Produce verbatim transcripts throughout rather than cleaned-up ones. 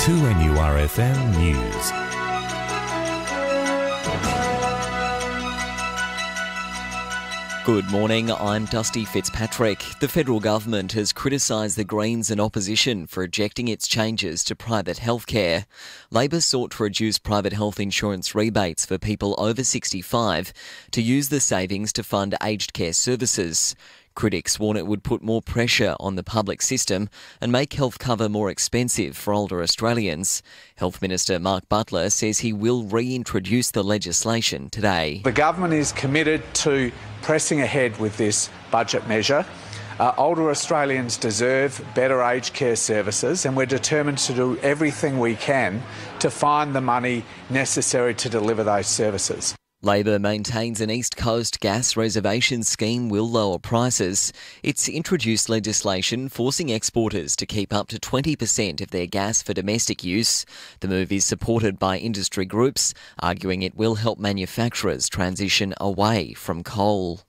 two N U R F M News. Good morning, I'm Dusty Fitzpatrick. The federal government has criticised the Greens and opposition for rejecting its changes to private healthcare. Labor sought to reduce private health insurance rebates for people over sixty-five to use the savings to fund aged care services. Critics warn it would put more pressure on the public system and make health cover more expensive for older Australians. Health Minister Mark Butler says he will reintroduce the legislation today. The government is committed to pressing ahead with this budget measure. Uh, older Australians deserve better aged care services, and we're determined to do everything we can to find the money necessary to deliver those services. Labor maintains an East Coast gas reservation scheme will lower prices. It's introduced legislation forcing exporters to keep up to twenty percent of their gas for domestic use. The move is supported by industry groups, arguing it will help manufacturers transition away from coal.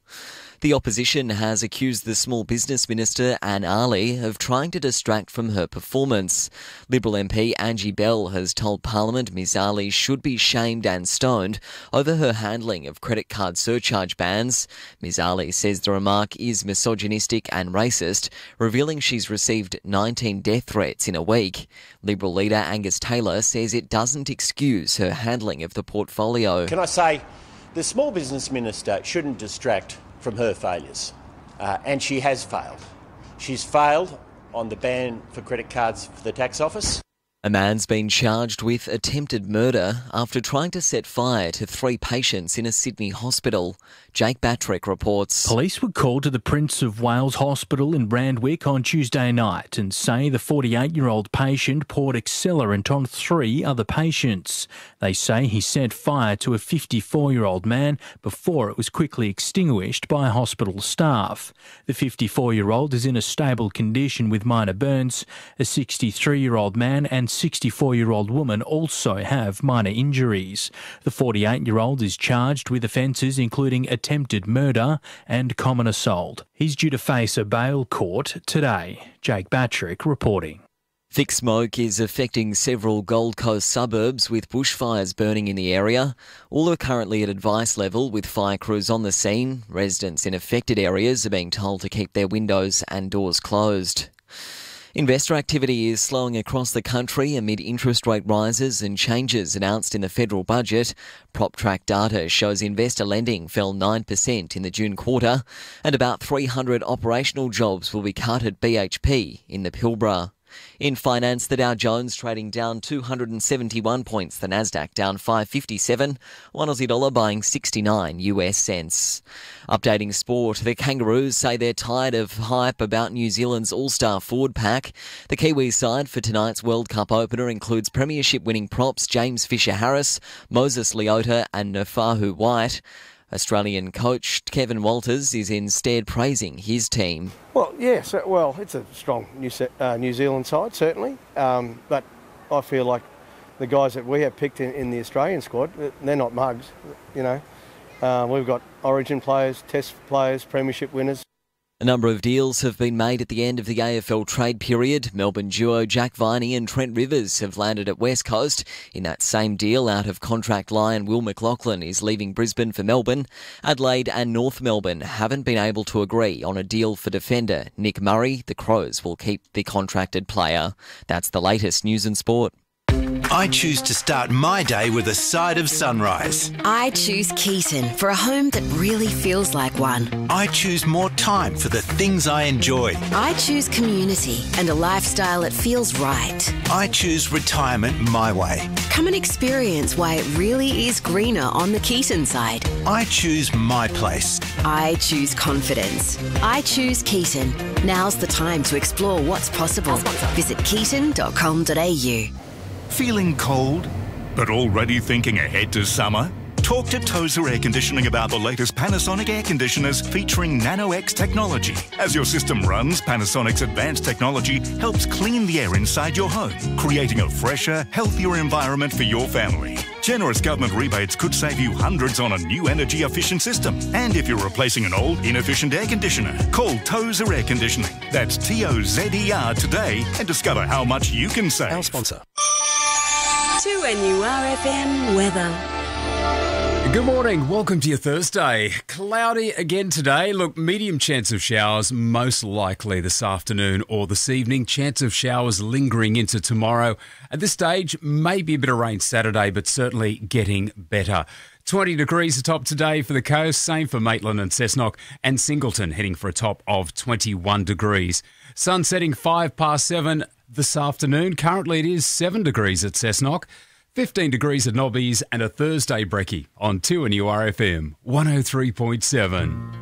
The opposition has accused the Small Business Minister, Anne Aly, of trying to distract from her performance. Liberal M P Angie Bell has told Parliament Ms Aly should be shamed and stoned over her handling of credit card surcharge bans. Ms Aly says the remark is misogynistic and racist, revealing she's received nineteen death threats in a week. Liberal leader Angus Taylor says it doesn't excuse her handling of the portfolio. Can I say, the Small Business Minister shouldn't distract from her failures, uh, and she has failed. She's failed on the ban for credit cards for the tax office. A man's been charged with attempted murder after trying to set fire to three patients in a Sydney hospital. Jake Batrick reports. Police were called to the Prince of Wales Hospital in Randwick on Tuesday night and say the forty-eight-year-old patient poured accelerant on three other patients. They say he set fire to a fifty-four-year-old man before it was quickly extinguished by hospital staff. The fifty-four-year-old is in a stable condition with minor burns. A sixty-three-year-old man and sixty-four-year-old woman also have minor injuries. The forty-eight-year-old is charged with offences including attempted murder and common assault. He's due to face a bail court today. Jake Batrick reporting. Thick smoke is affecting several Gold Coast suburbs with bushfires burning in the area. All are currently at advice level with fire crews on the scene. Residents in affected areas are being told to keep their windows and doors closed. Investor activity is slowing across the country amid interest rate rises and changes announced in the federal budget. PropTrack data shows investor lending fell nine percent in the June quarter, and about three hundred operational jobs will be cut at B H P in the Pilbara. In finance, the Dow Jones trading down two hundred seventy-one points, the Nasdaq down five fifty-seven, one Aussie dollar buying sixty-nine U S cents. Updating sport, the Kangaroos say they're tired of hype about New Zealand's all-star forward pack. The Kiwi side for tonight's World Cup opener includes premiership winning props James Fisher-Harris, Moses Leota and Nafahu White. Australian coach Kevin Walters is instead praising his team. Well, yes, well, it's a strong New, uh, New Zealand side, certainly. Um, but I feel like the guys that we have picked in, in the Australian squad, they're not mugs, you know. Uh, we've got Origin players, Test players, premiership winners. A number of deals have been made at the end of the A F L trade period. Melbourne duo Jack Viney and Trent Rivers have landed at West Coast. In that same deal, out of contract Lion Will McLaughlin is leaving Brisbane for Melbourne. Adelaide and North Melbourne haven't been able to agree on a deal for defender Nick Murray. The Crows will keep the contracted player. That's the latest news and sport. I choose to start my day with a side of sunrise. I choose Keaton for a home that really feels like one. I choose more time for the things I enjoy. I choose community and a lifestyle that feels right. I choose retirement my way. Come and experience why it really is greener on the Keaton side. I choose my place. I choose confidence. I choose Keaton. Now's the time to explore what's possible. Visit keaton dot com dot a u. Feeling cold, but already thinking ahead to summer? Talk to Tozer Air Conditioning about the latest Panasonic air conditioners featuring Nano-X technology. As your system runs, Panasonic's advanced technology helps clean the air inside your home, creating a fresher, healthier environment for your family. Generous government rebates could save you hundreds on a new energy-efficient system. And if you're replacing an old, inefficient air conditioner, call Tozer Air Conditioning. That's T O Z E R today and discover how much you can save. Our sponsor. two N U R F M weather. Good morning. Welcome to your Thursday. Cloudy again today. Look, medium chance of showers most likely this afternoon or this evening. Chance of showers lingering into tomorrow. At this stage, maybe a bit of rain Saturday, but certainly getting better. twenty degrees atop today for the coast. Same for Maitland and Cessnock, and Singleton heading for a top of twenty-one degrees. Sun setting five past seven this afternoon. Currently it is seven degrees at Cessnock. fifteen degrees at Nobbies, and a Thursday brekkie on two N U R F M one oh three point seven.